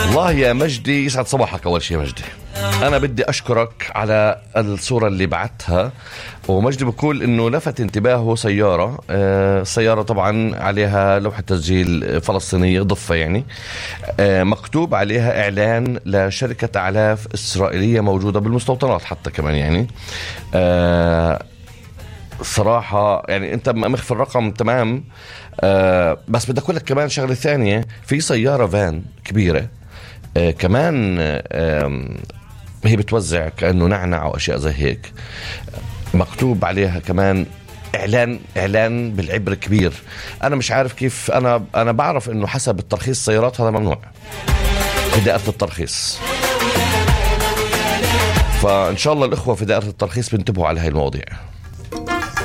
والله يا مجدي، يسعد صباحك. أول شيء يا مجدي، أنا بدي أشكرك على الصورة اللي بعتها. ومجدي بقول إنه لفت انتباهه سيارة، سيارة طبعا عليها لوحة تسجيل فلسطينية ضفة يعني، مكتوب عليها إعلان لشركة أعلاف إسرائيلية موجودة بالمستوطنات حتى كمان يعني. صراحة يعني أنت مخفي الرقم تمام. بس بدي أقول لك كمان شغلة ثانية، في سيارة فان كبيرة كمان، هي بتوزع كأنه نعنع وأشياء زي هيك، مكتوب عليها كمان إعلان بالعبر كبير. أنا مش عارف كيف، أنا بعرف إنه حسب الترخيص السيارات هذا ممنوع في دائرة الترخيص، فإن شاء الله الإخوة في دائرة الترخيص بينتبهوا على هاي المواضيع.